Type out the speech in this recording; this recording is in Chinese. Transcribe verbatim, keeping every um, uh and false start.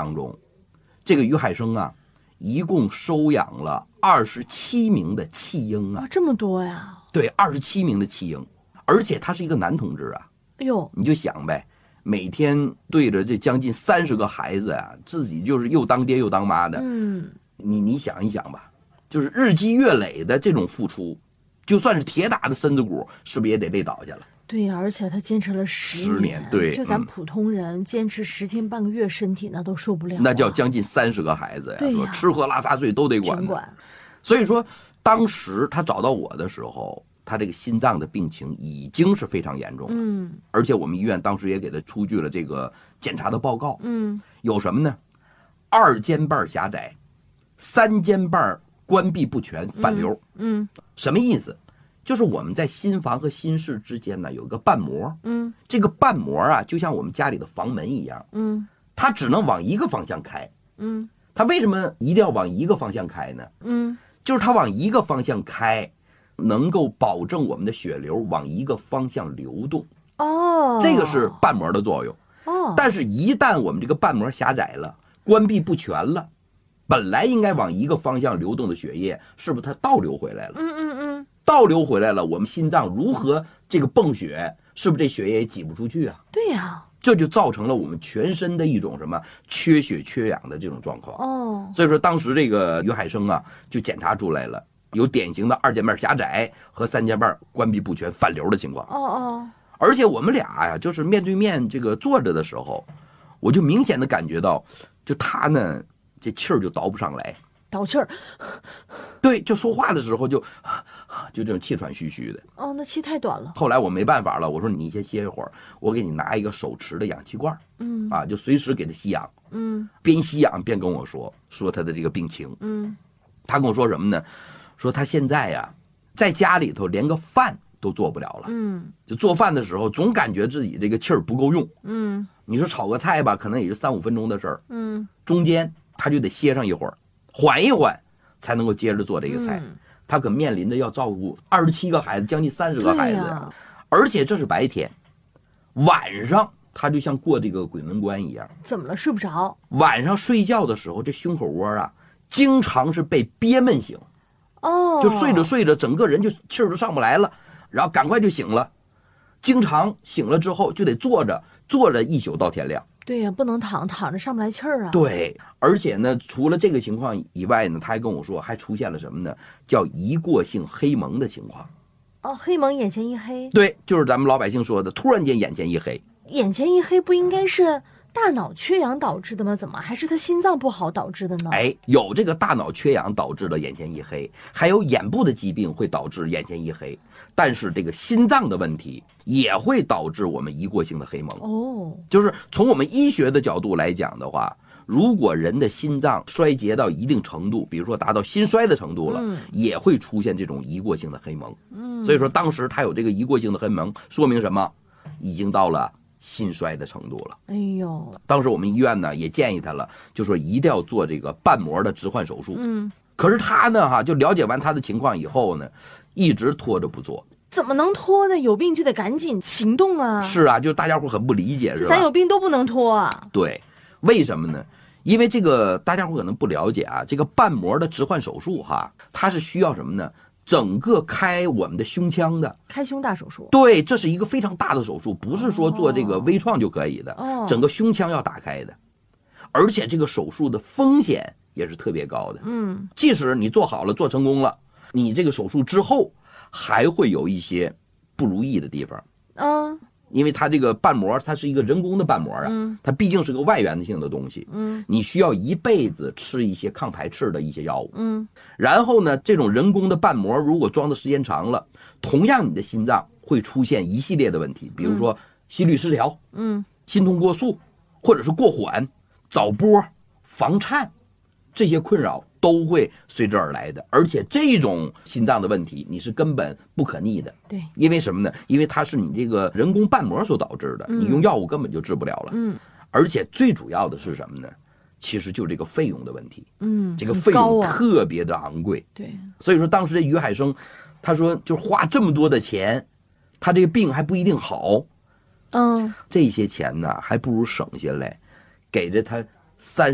当中，这个于海生啊，一共收养了二十七名的弃婴啊， 哦，这么多呀？ 对，二十七名的弃婴，而且他是一个男同志啊。 哎呦， 你就想呗，每天对着这将近三十个孩子啊，自己就是又当爹又当妈的。 嗯， 你你想一想吧，就是日积月累的这种付出，就算是铁打的身子骨，是不是也得累倒下了？ 对呀，而且他坚持了十十年对就咱嗯普通人坚持十天半个月，身体那都受不了啊。 那叫将近三十个孩子呀， 对呀说吃喝拉撒睡都得管呢。 全管。 所以说，当时他找到我的时候，他这个心脏的病情已经是非常严重了。 嗯而且我们医院当时也给他出具了这个检查的报告。 嗯， 有什么呢？二尖瓣狭窄，三尖瓣关闭不全，反流。 嗯什么意思？就是我们在心房和心室之间呢有一个瓣膜， 嗯这个瓣膜啊就像我们家里的房门一样， 嗯它只能往一个方向开。 嗯它为什么一定要往一个方向开呢？ 嗯， 就是它往一个方向开，能够保证我们的血流往一个方向流动， 哦， 这个是瓣膜的作用。 哦， 但是，一旦我们这个瓣膜狭窄了，关闭不全了，本来应该往一个方向流动的血液，是不是它倒流回来了？ 嗯嗯嗯， 倒流回来了，我们心脏如何这个泵血，是不是这血液也挤不出去啊？ 对呀， 这就造成了我们全身的一种什么缺血缺氧的这种状况。 哦， 所以说，当时这个于海生啊，就检查出来了有典型的二尖瓣狭窄和三尖瓣关闭不全反流的情况。 哦哦， 而且我们俩呀，就是面对面这个坐着的时候，我就明显的感觉到，就他呢，这气儿就倒不上来。 倒气儿。 对，就说话的时候就就这种气喘吁吁的。 哦，那气太短了。 后来我没办法了，我说你先歇一会儿，我给你拿一个手持的氧气罐， 嗯啊，就随时给他吸氧， 嗯边吸氧边跟我说说他的这个病情。 嗯， 他跟我说什么呢？说他现在呀，在家里头连个饭都做不了了。 嗯就做饭的时候总感觉自己这个气儿不够用。 嗯你说炒个菜吧，可能也是三五分钟的事儿， 嗯， 中间他就得歇上一会儿，缓一缓，才能够接着做这个菜。 嗯他可面临着要照顾二十七个孩子，将近三十个孩子， 对呀， 而且这是白天，晚上他就像过这个鬼门关一样。 怎么了？睡不着？ 晚上睡觉的时候，这胸口窝啊，经常是被憋闷醒， 哦， 就睡着睡着，整个人就气儿都上不来了，然后赶快就醒了。经常醒了之后就得坐着，坐着一宿到天亮。 对呀，不能躺，躺着上不来气儿啊。， 对，而且呢，除了这个情况以外呢，他还跟我说，还出现了什么呢？叫一过性黑蒙的情况。 哦，黑蒙眼前一黑， 对，就是咱们老百姓说的，突然间眼前一黑。 眼前一黑不应该是大脑缺氧导致的吗？怎么还是他心脏不好导致的呢？ 哎，有这个大脑缺氧导致的眼前一黑，还有眼部的疾病会导致眼前一黑，但是这个心脏的问题也会导致我们一过性的黑蒙。 哦， 就是从我们医学的角度来讲的话，如果人的心脏衰竭到一定程度，比如说达到心衰的程度了， 嗯也会出现这种一过性的黑蒙。 嗯， 所以说当时他有这个一过性的黑蒙，说明什么？已经到了心衰的程度了。 哎呦， 当时我们医院呢也建议他了，就说一定要做这个瓣膜的置换手术。 嗯， 可是他呢哈，就了解完他的情况以后呢，一直拖着不做。 怎么能拖呢？有病就得赶紧行动啊！ 是啊，就大家伙很不理解，是吧？ 这咱有病都不能拖啊！ 对，为什么呢？因为这个大家伙可能不了解啊，这个瓣膜的置换手术哈，它是需要什么呢？整个开我们的胸腔的。 开胸大手术。 对，这是一个非常大的手术，不是说做这个微创就可以的。 哦， 整个胸腔要打开的，而且这个手术的风险也是特别高的。 嗯， 即使你做好了，做成功了，你这个手术之后还会有一些不如意的地方。 啊， 因为它这个瓣膜，它是一个人工的瓣膜啊， 嗯它毕竟是个外源性的东西， 嗯你需要一辈子吃一些抗排斥的一些药物。 嗯， 然后呢，这种人工的瓣膜如果装的时间长了，同样你的心脏会出现一系列的问题，比如说心律失调、 嗯， 心痛过速，或者是过缓、早搏、房颤，这些困扰都会随之而来的。而且这种心脏的问题，你是根本不可逆的。 对， 因为什么呢？因为它是你这个人工瓣膜所导致的， 嗯你用药物根本就治不了了。 嗯而且最主要的是什么呢？其实就是这个费用的问题， 嗯， 这个费用很高啊。 特别的昂贵。 对， 所以说当时这于海生，他说就是花这么多的钱，他这个病还不一定好， 嗯， 这些钱呢还不如省下来，给着他三